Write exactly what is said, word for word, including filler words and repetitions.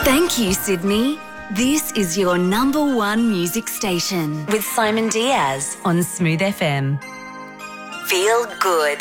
Thank you, Sydney. This is your number one music station with Simon Diaz on Smooth F M. Feel good.